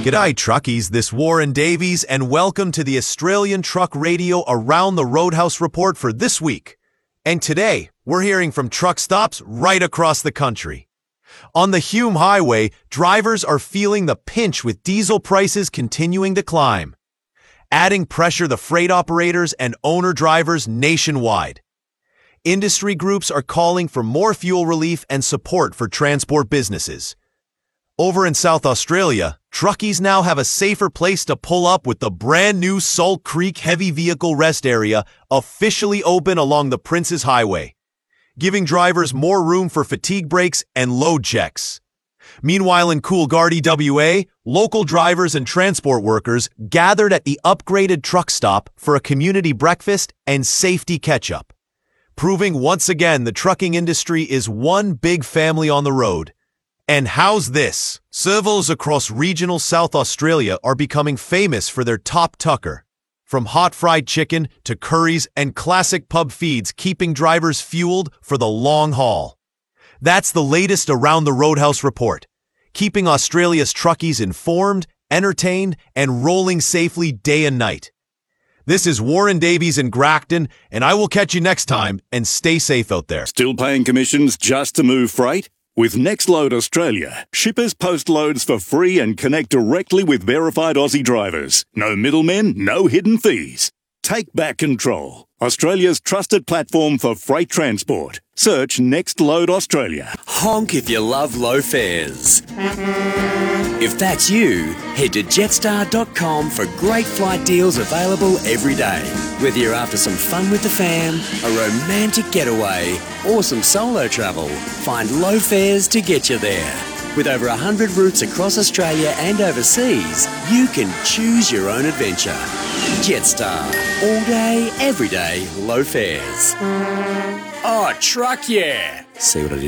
G'day truckies, this Warren Davies and welcome to the Australian Truck Radio Around the Roadhouse Report for this week. And today, we're hearing from truck stops right across the country. On the Hume Highway, drivers are feeling the pinch with diesel prices continuing to climb, adding pressure to freight operators and owner-drivers nationwide. Industry groups are calling for more fuel relief and support for transport businesses. Over in South Australia, truckies now have a safer place to pull up with the brand new Salt Creek Heavy Vehicle Rest Area officially open along the Princes Highway, giving drivers more room for fatigue breaks and load checks. Meanwhile, in Coolgardie, WA, local drivers and transport workers gathered at the upgraded truck stop for a community breakfast and safety catch-up, proving once again the trucking industry is one big family on the road. And how's this? Servos across regional South Australia are becoming famous for their top tucker. From hot fried chicken to curries and classic pub feeds, keeping drivers fueled for the long haul. That's the latest Around the Roadhouse report, keeping Australia's truckies informed, entertained, and rolling safely day and night. This is Warren Davies in Grafton, and I will catch you next time, and stay safe out there. Still paying commissions just to move freight? With Nextload Australia, shippers post loads for free and connect directly with verified Aussie drivers. No middlemen, no hidden fees. Take back control. Australia's trusted platform for freight transport. Search Nextload Australia. Honk if you love low fares. If that's you, head to jetstar.com for great flight deals available every day. Whether you're after some fun with the fam, a romantic getaway, or some solo travel, find low fares to get you there. With over 100 routes across Australia and overseas, you can choose your own adventure. Jetstar. All day, every day, low fares. Oh, truck yeah! See what I did?